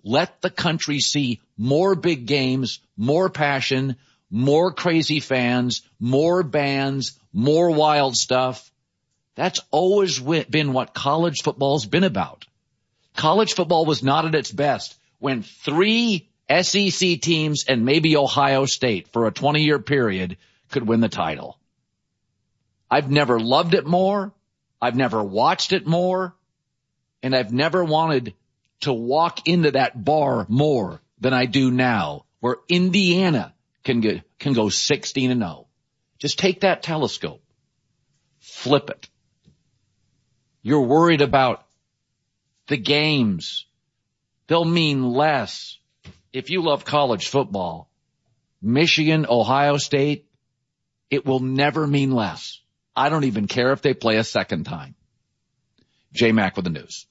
let the country see more big games, more passion, more crazy fans, more bands, more wild stuff. That's always been what college football's been about. College football was not at its best when 3 SEC teams and maybe Ohio State for a 20-year period could win the title. I've never loved it more. I've never watched it more. And I've never wanted to walk into that bar more than I do now, where Indiana can go 16-0. Just take that telescope, flip it. You're worried about the games. They'll mean less. If you love college football, Michigan, Ohio State, it will never mean less. I don't even care if they play a second time. J-Mac with the news.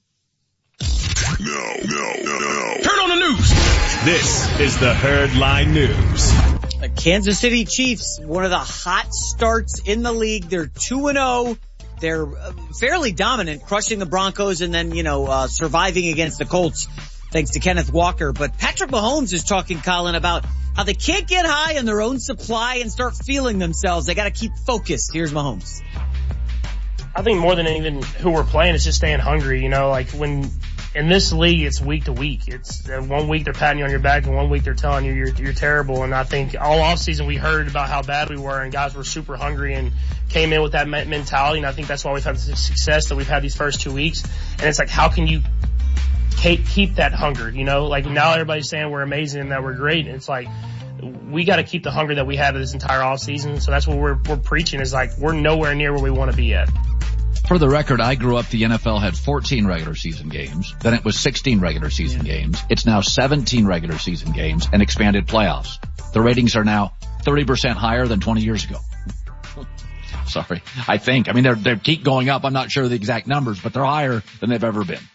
No. Turn on the news. This is the Herdline News. The Kansas City Chiefs, one of the hot starts in the league. They're 2-0. They're fairly dominant, crushing the Broncos and then, surviving against the Colts thanks to Kenneth Walker. But Patrick Mahomes is talking, Colin, about how they can't get high on their own supply and start feeling themselves. They got to keep focused. Here's Mahomes. I think more than even who we're playing, it's just staying hungry. Like when in this league, it's week to week. It's 1 week they're patting you on your back and 1 week they're telling you you're terrible. And I think all offseason we heard about how bad we were and guys were super hungry and came in with that mentality. And I think that's why we've had the success that we've had these first 2 weeks. And it's like, how can you keep that hunger? Like now everybody's saying we're amazing and that we're great. And it's like, we got to keep the hunger that we had this entire offseason. So that's what we're preaching is like, we're nowhere near where we want to be at. For the record, I grew up, the NFL had 14 regular season games. Then it was 16 regular season games. It's now 17 regular season games and expanded playoffs. The ratings are now 30% higher than 20 years ago. Sorry. I think. I mean, they keep going up. I'm not sure the exact numbers, but they're higher than they've ever been.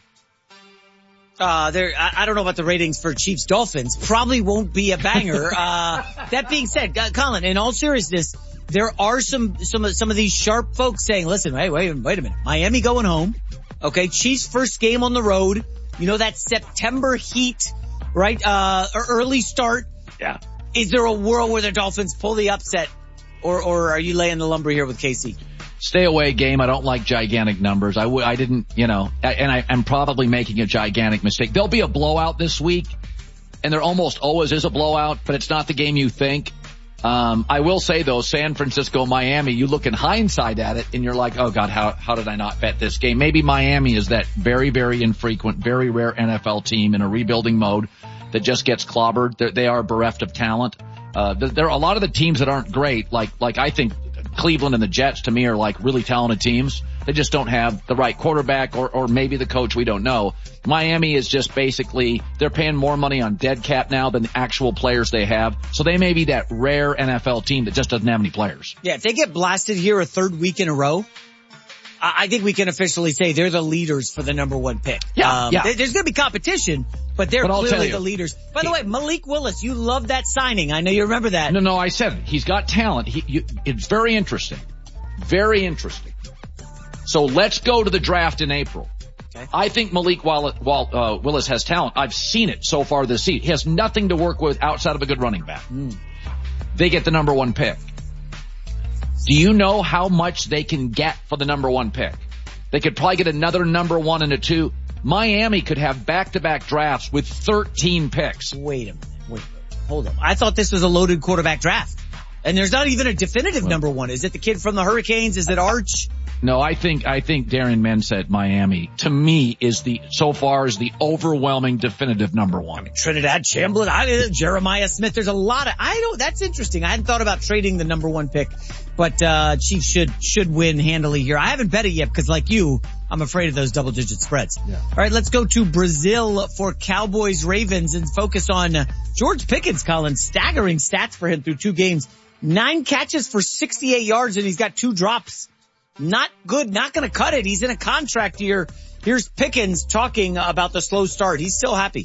I don't know about the ratings for Chiefs Dolphins. Probably won't be a banger. That being said, Colin, in all seriousness, there are some of these sharp folks saying, listen, hey, wait a minute. Miami going home. Okay. Chiefs first game on the road. That September heat, right? Early start. Yeah. Is there a world where the Dolphins pull the upset or are you laying the lumber here with KC? Stay away game. I don't like gigantic numbers. I didn't, and I'm probably making a gigantic mistake. There'll be a blowout this week and there almost always is a blowout, but it's not the game you think. I will say though, San Francisco, Miami, you look in hindsight at it and you're like, oh God, how did I not bet this game? Maybe Miami is that very, very infrequent, very rare NFL team in a rebuilding mode that just gets clobbered. They are bereft of talent. There are a lot of the teams that aren't great, like I think Cleveland and the Jets to me are like really talented teams. They just don't have the right quarterback or maybe the coach, we don't know. Miami is just basically, they're paying more money on dead cap now than the actual players they have. So they may be that rare NFL team that just doesn't have any players. Yeah, if they get blasted here a third week in a row, I think we can officially say they're the leaders for the number 1 pick. Yeah. There's going to be competition, but they're clearly the leaders. By the way, Malik Willis, you love that signing. I know you remember that. No, I said it. He's got talent. It's very interesting. Very interesting. So let's go to the draft in April. Okay. I think Malik Willis has talent. I've seen it so far this season. He has nothing to work with outside of a good running back. They get the number 1 pick. Do you know how much they can get for the number 1 pick? They could probably get another number 1 and a 2. Miami could have back-to-back drafts with 13 picks. Wait a minute. Hold up. I thought this was a loaded quarterback draft. And there's not even a definitive number 1. Is it the kid from the Hurricanes? Is it Arch? No, I think Darian Menz at Miami, to me, is the overwhelming definitive number 1. I mean, Trinidad Chambliss, Jeremiah Smith, there's a lot of, that's interesting. I hadn't thought about trading the number 1 pick, but, Chiefs should win handily here. I haven't bet it yet because like you, I'm afraid of those double digit spreads. Yeah. All right, let's go to Brazil for Cowboys Ravens and focus on George Pickens, Colin. Staggering stats for him through 2 games. 9 catches for 68 yards and he's got 2 drops. Not good, not gonna cut it. He's in a contract year. Here's Pickens talking about the slow start. He's still happy.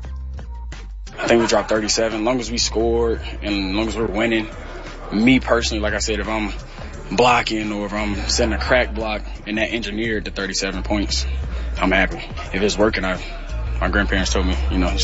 I think we dropped 37. As long as we scored and as long as we're winning, me personally, like I said, if I'm blocking or if I'm setting a crack block and that engineered the 37 points, I'm happy. If it's working, my grandparents told me,